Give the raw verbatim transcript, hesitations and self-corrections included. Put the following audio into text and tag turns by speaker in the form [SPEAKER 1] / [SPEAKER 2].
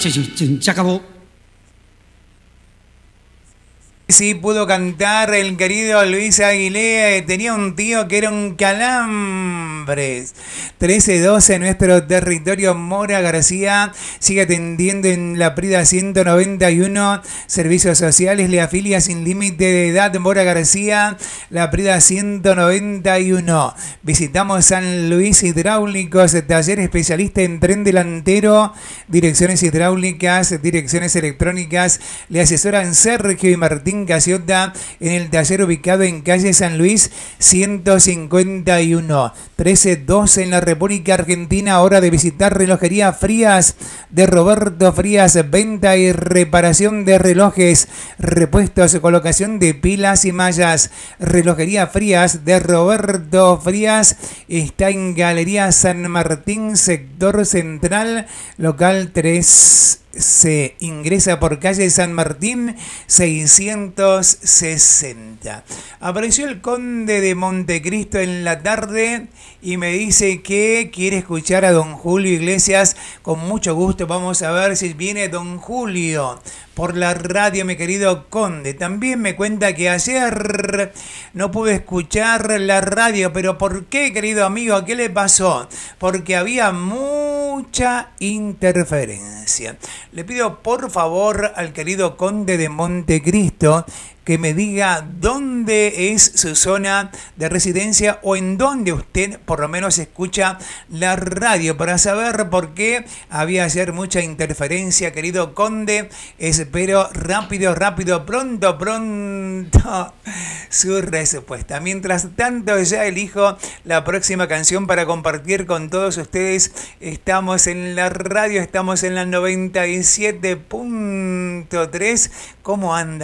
[SPEAKER 1] se, se, se acabó.
[SPEAKER 2] Sí, pudo cantar el querido Luis Aguilé. Tenía un tío que era un calambres. trece doce, nuestro territorio. Mora García sigue atendiendo en la Prida ciento noventa y uno. Servicios sociales, le afilia sin límite de edad. Mora García, la Prida ciento noventa y uno. Visitamos San Luis Hidráulicos, taller especialista en tren delantero, direcciones hidráulicas, direcciones electrónicas. Le asesoran Sergio y Martín Casiota en el taller ubicado en calle San Luis ciento cincuenta y uno. trece doce en la República Argentina. Hora de visitar Relojería Frías de Roberto Frías. Venta y reparación de relojes, repuestos, colocación de pilas y mallas. Relojería Frías de Roberto Frías está en Galería San Martín, sector central, local tres. Se ingresa por calle San Martín seiscientos sesenta. Apareció el conde de Montecristo en la tarde y me dice que quiere escuchar a don Julio Iglesias. Con mucho gusto vamos a ver si viene don Julio por la radio, mi querido conde. También me cuenta que ayer no pude escuchar la radio. ¿Pero por qué, querido amigo? ¿Qué le pasó? Porque había mucha interferencia. Le pido por favor al querido conde de Montecristo que me diga dónde es su zona de residencia o en dónde usted por lo menos escucha la radio, para saber por qué había ayer mucha interferencia, querido conde. Espero rápido, rápido, pronto, pronto su respuesta. Mientras tanto, ya elijo la próxima canción para compartir con todos ustedes. Estamos en la radio, estamos en la noventa y siete punto tres. ¿Cómo anda?